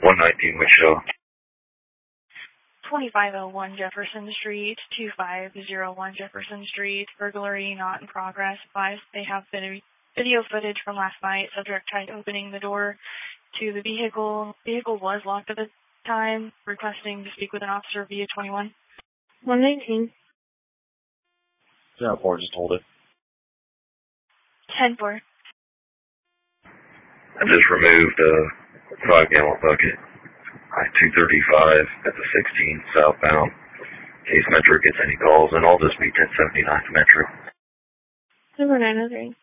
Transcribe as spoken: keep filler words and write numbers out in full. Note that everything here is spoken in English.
one nineteen Wichita. twenty-five oh one Jefferson Street, two five oh one Jefferson Street, burglary not in progress. Advised they have video video footage from last night. Subject tried opening the door to the vehicle. Vehicle was locked at the time. Requesting to speak with an officer via twenty-one. one nineteen. Yeah, four, just hold it. ten four. I just removed a five gallon bucket. I two thirty-five at the sixteen southbound. In case Metro gets any calls, and I'll just be ten seventy-nine Metro. Number nine oh three.